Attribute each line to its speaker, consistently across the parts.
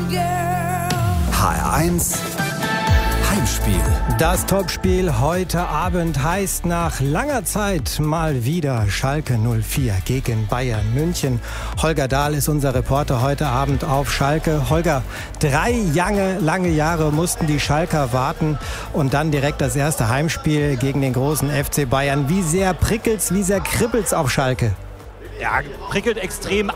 Speaker 1: HR1 Heimspiel.
Speaker 2: Das Topspiel heute Abend heißt nach langer Zeit mal wieder Schalke 04 gegen Bayern München. Holger Dahl ist unser Reporter heute Abend auf Schalke. Holger, 3 lange Jahre mussten die Schalker warten und dann direkt das erste Heimspiel gegen den großen FC Bayern. Wie sehr prickelt's, wie sehr kribbelt's auf Schalke?
Speaker 3: Ja, prickelt extrem.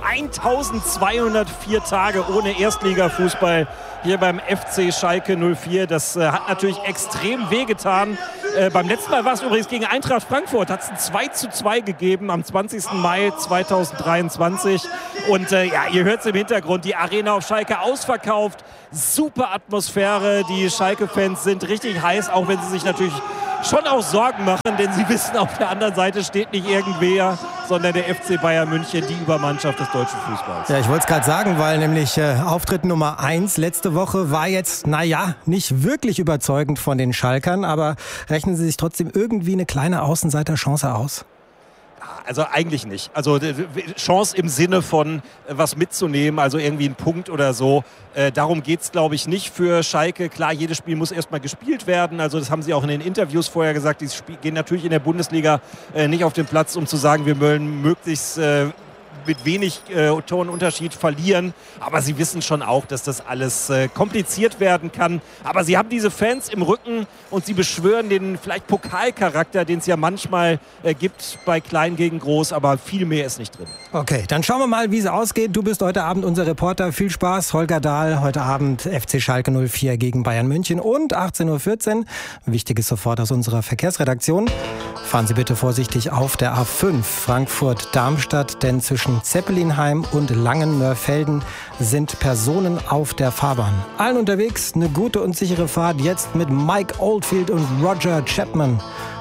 Speaker 3: 1204 Tage ohne Erstligafußball hier beim FC Schalke 04. Das hat natürlich extrem wehgetan. Beim letzten Mal war es übrigens gegen Eintracht Frankfurt. Hat es ein 2:2 gegeben am 20. Mai 2023. Und ihr hört es im Hintergrund. Die Arena auf Schalke ausverkauft. Super Atmosphäre. Die Schalke-Fans sind richtig heiß, auch wenn sie sich natürlich schon auch Sorgen machen, denn sie wissen, auf der anderen Seite steht nicht irgendwer, sondern der FC Bayern München, die Übermannschaft des deutschen Fußballs.
Speaker 2: Ja, ich wollte es gerade sagen, weil nämlich Auftritt Nummer 1 letzte Woche war jetzt, nicht wirklich überzeugend von den Schalkern, aber rechnen Sie sich trotzdem irgendwie eine kleine Außenseiterchance aus?
Speaker 3: Also eigentlich nicht. Also Chance im Sinne von was mitzunehmen, also irgendwie einen Punkt oder so. Darum geht es, glaube ich, nicht für Schalke. Klar, jedes Spiel muss erstmal gespielt werden. Also das haben sie auch in den Interviews vorher gesagt. Die gehen natürlich in der Bundesliga nicht auf den Platz, um zu sagen, wir wollen möglichst mit wenig Torunterschied verlieren. Aber sie wissen schon auch, dass das alles kompliziert werden kann. Aber sie haben diese Fans im Rücken und sie beschwören den vielleicht Pokalcharakter, den es ja manchmal gibt bei Klein gegen Groß. Aber viel mehr ist nicht drin. Okay, dann schauen wir mal, wie es ausgeht. Du bist heute Abend unser Reporter. Viel Spaß. Holger Dahl, heute Abend FC Schalke 04 gegen Bayern München und 18:14 Uhr. Wichtiges sofort aus unserer Verkehrsredaktion. Fahren Sie bitte vorsichtig auf der A5 Frankfurt-Darmstadt, denn zwischen Zeppelinheim und Langenmörfelden sind Personen auf der Fahrbahn. Allen unterwegs eine gute und sichere Fahrt jetzt mit Mike Oldfield und Roger Chapman.